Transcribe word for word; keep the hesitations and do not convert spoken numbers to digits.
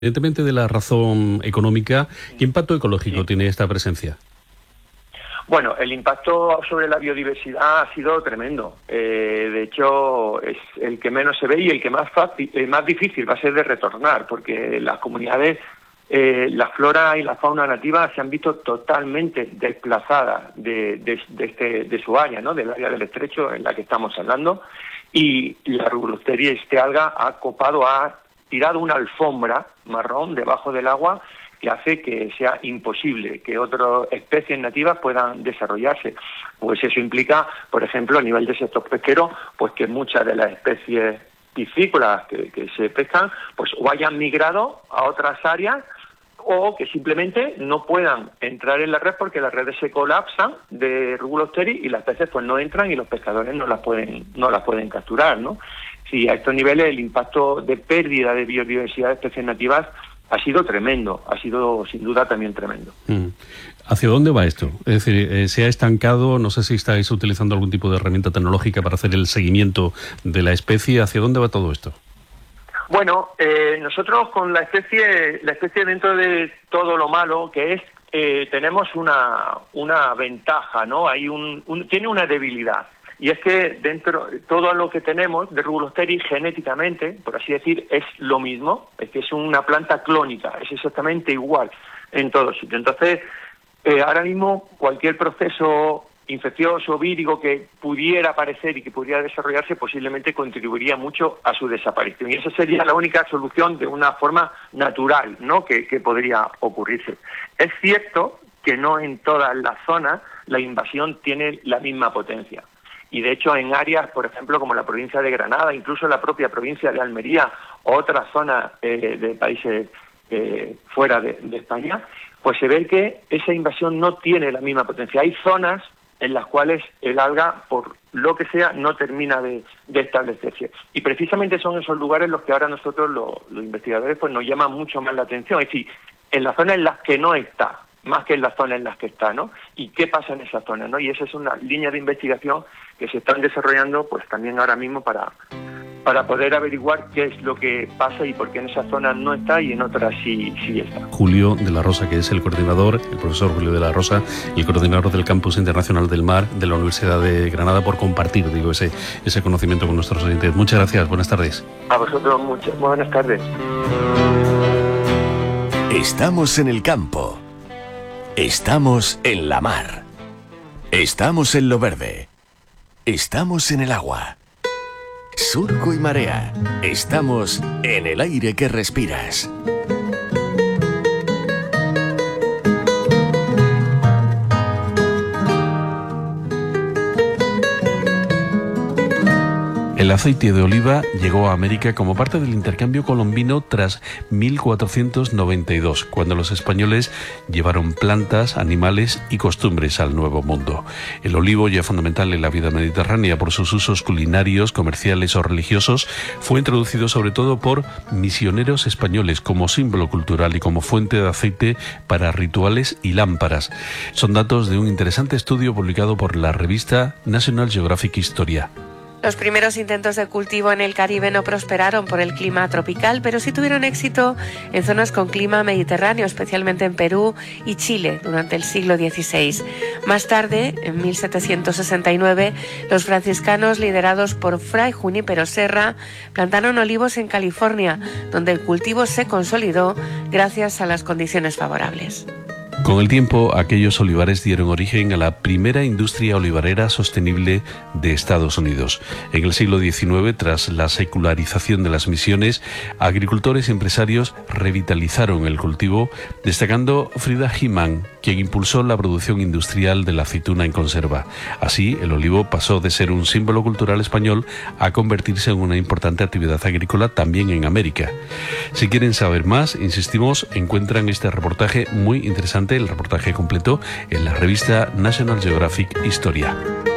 Independientemente de la razón económica, ¿qué impacto ecológico Sí. tiene esta presencia? Bueno, el impacto sobre la biodiversidad ha sido tremendo. Eh, de hecho, es el que menos se ve y el que más fácil, eh, más difícil va a ser de retornar, porque las comunidades, eh, la flora y la fauna nativa se han visto totalmente desplazadas de, de, de, este, de su área, ¿no? Del área del estrecho en la que estamos hablando, y la Rubulocteria este alga ha copado, ha tirado una alfombra marrón debajo del agua que hace que sea imposible que otras especies nativas puedan desarrollarse. Pues eso implica, por ejemplo, a nivel de sector pesquero, pues que muchas de las especies piscícolas que, que se pescan, pues o hayan migrado a otras áreas o que simplemente no puedan entrar en la red porque las redes se colapsan de Rubulocteria y las peces pues no entran y los pescadores no las pueden no las pueden capturar, ¿no? Sí, a estos niveles el impacto de pérdida de biodiversidad de especies nativas ha sido tremendo, ha sido sin duda también tremendo. Mm. ¿Hacia dónde va esto? Es decir, eh, ¿se ha estancado? No sé si estáis utilizando algún tipo de herramienta tecnológica para hacer el seguimiento de la especie. ¿Hacia dónde va todo esto? Bueno, eh, nosotros con la especie, la especie dentro de todo lo malo que es, eh, tenemos una, una ventaja, ¿no? Hay un, un, tiene una debilidad. Y es que dentro todo lo que tenemos de Rubulocteria genéticamente, por así decir, es lo mismo, es que es una planta clónica, es exactamente igual en todos sitios. Entonces, eh, ahora mismo cualquier proceso infeccioso, vírico que pudiera aparecer y que pudiera desarrollarse posiblemente contribuiría mucho a su desaparición. Y esa sería la única solución de una forma natural, ¿no? que, que podría ocurrirse. Es cierto que no en todas las zonas la invasión tiene la misma potencia. Y de hecho en áreas, por ejemplo, como la provincia de Granada, incluso la propia provincia de Almería o otras zonas eh, de países eh, fuera de, de España, pues se ve que esa invasión no tiene la misma potencia. Hay zonas en las cuales el alga, por lo que sea, no termina de, de establecerse. Y precisamente son esos lugares los que ahora nosotros, los, los investigadores, pues nos llaman mucho más la atención. Es decir, en las zonas en las que no está, más que en las zonas en las que está, ¿no? ¿Y qué pasa en esas zonas, no? Y esa es una línea de investigación que se están desarrollando, pues también ahora mismo para, para poder averiguar qué es lo que pasa y por qué en esas zonas no está y en otras sí, sí está. Julio de la Rosa, que es el coordinador, el profesor Julio de la Rosa, el coordinador del Campus Internacional del Mar de la Universidad de Granada, por compartir, digo, ese, ese conocimiento con nuestros oyentes. Muchas gracias, buenas tardes. A vosotros, muchas buenas tardes. Estamos en el campo. Estamos en la mar. Estamos en lo verde. Estamos en el agua. Surco y marea. Estamos en el aire que respiras. El aceite de oliva llegó a América como parte del intercambio colombino tras mil cuatrocientos noventa y dos, cuando los españoles llevaron plantas, animales y costumbres al Nuevo Mundo. El olivo, ya fundamental en la vida mediterránea por sus usos culinarios, comerciales o religiosos, fue introducido sobre todo por misioneros españoles como símbolo cultural y como fuente de aceite para rituales y lámparas. Son datos de un interesante estudio publicado por la revista National Geographic Historia. Los primeros intentos de cultivo en el Caribe no prosperaron por el clima tropical, pero sí tuvieron éxito en zonas con clima mediterráneo, especialmente en Perú y Chile durante el siglo dieciséis. Más tarde, en mil setecientos sesenta y nueve, los franciscanos, liderados por Fray Junípero Serra, plantaron olivos en California, donde el cultivo se consolidó gracias a las condiciones favorables. Con el tiempo, aquellos olivares dieron origen a la primera industria olivarera sostenible de Estados Unidos. En el siglo diecinueve, tras la secularización de las misiones, agricultores y empresarios revitalizaron el cultivo, destacando Frida Hyman, quien impulsó la producción industrial de la aceituna en conserva. Así, el olivo pasó de ser un símbolo cultural español a convertirse en una importante actividad agrícola también en América. Si quieren saber más, insistimos, encuentran este reportaje muy interesante, el reportaje completo, en la revista National Geographic Historia.